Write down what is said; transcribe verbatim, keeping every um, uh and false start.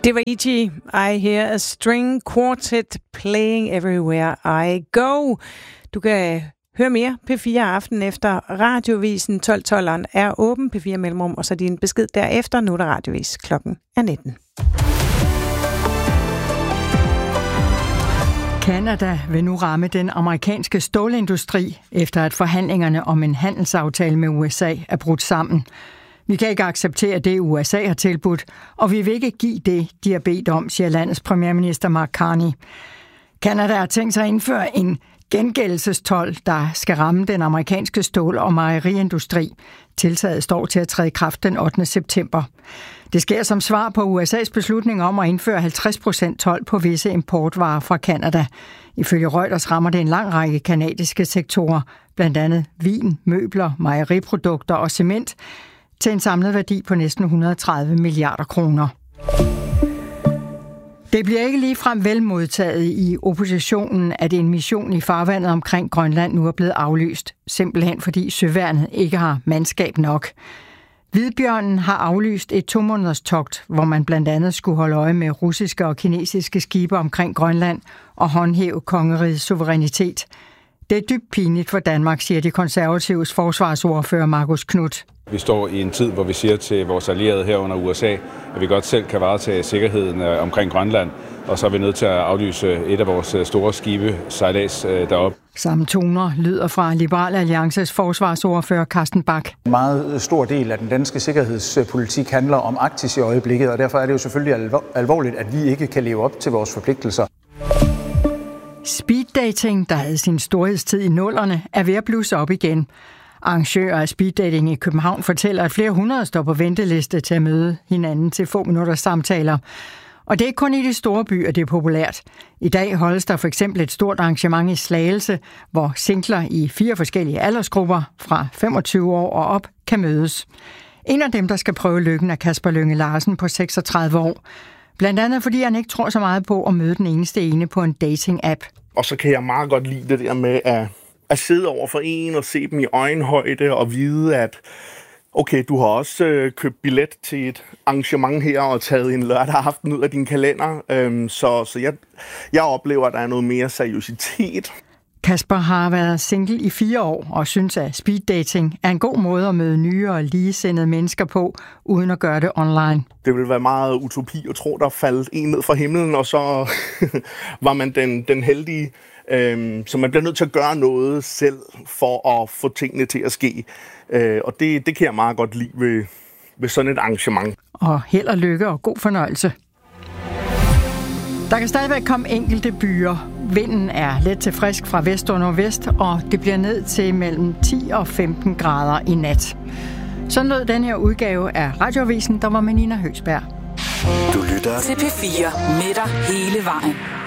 Det var E G. I hear a string quartet playing everywhere I go. Du kan høre mere P fire Aften efter Radiovisen. tolv tolv er åben, P fire Mellemrum, og så din besked derefter. Nu er der Radiovis. Klokken er nitten. Canada vil nu ramme den amerikanske stålindustri, efter at forhandlingerne om en handelsaftale med U S A er brudt sammen. Vi kan ikke acceptere det, U S A har tilbudt, og vi vil ikke give det, de har bedt om, siger landets premierminister Mark Carney. Canada har tænkt sig at indføre en gengældelsestolv, der skal ramme den amerikanske stål- og mejeriindustri. Tiltaget står til at træde i kraft den ottende september. Det sker som svar på U S A's beslutning om at indføre halvtreds procent told på visse importvarer fra Canada. Ifølge Reuters rammer det en lang række canadiske sektorer, blandt andet vin, møbler, mejeriprodukter og cement, til en samlet værdi på næsten et hundrede og tredive milliarder kroner. Det bliver ikke ligefrem velmodtaget i oppositionen, at en mission i farvandet omkring Grønland nu er blevet aflyst, simpelthen fordi søværnet ikke har mandskab nok. Hvidbjørnen har aflyst et to måneders togt, hvor man blandt andet skulle holde øje med russiske og kinesiske skibe omkring Grønland og håndhæve kongerigets suverænitet. Det er dybt pinligt for Danmark, siger de konservatives forsvarsordfører Marcus Knuth. Vi står i en tid, hvor vi siger til vores allierede herunder U S A, at vi godt selv kan varetage sikkerheden omkring Grønland, og så er vi nødt til at aflyse et af vores store skibe, sejlads deroppe. Samme toner lyder fra Liberal Alliances forsvarsordfører Carsten Bach. En meget stor del af den danske sikkerhedspolitik handler om Arktis i øjeblikket, og derfor er det jo selvfølgelig alvorligt, at vi ikke kan leve op til vores forpligtelser. Speeddating, der havde sin storhedstid i nullerne, er ved at blusse op igen. Arrangører af speeddating i København fortæller, at flere hundrede står på venteliste til at møde hinanden til få minutters samtaler. Og det er ikke kun i de store byer, det er populært. I dag holdes der for eksempel et stort arrangement i Slagelse, hvor singler i fire forskellige aldersgrupper fra femogtyve år og op kan mødes. En af dem, der skal prøve lykken, er Kasper Lynge Larsen på seksogtredive år. Blandt andet fordi han ikke tror så meget på at møde den eneste ene på en dating-app. Og så kan jeg meget godt lide det der med at, at sidde over for en og se dem i øjenhøjde og vide, at okay, du har også øh, købt billet til et arrangement her og taget en lørdag aften ud af din kalender. Øhm, så så jeg, jeg oplever, at der er noget mere seriøsitet. Kasper har været single i fire år og synes, at speeddating er en god måde at møde nye og ligesindede mennesker på, uden at gøre det online. Det ville være meget utopi at tro, der faldt en ned fra himlen, og så var man den, den heldige. Øhm, så man bliver nødt til at gøre noget selv for at få tingene til at ske. Øh, og det, det kan jeg meget godt lide ved, ved sådan et arrangement. Og held og lykke og god fornøjelse. Der kan stadigvæk komme enkelte byer. Vinden er let til frisk fra vest og nordvest, og det bliver ned til mellem ti og femten grader i nat. Sådan lød den her udgave af Radioavisen, der var med Nina Høgsberg. Du lytter til P fire med dig hele vejen.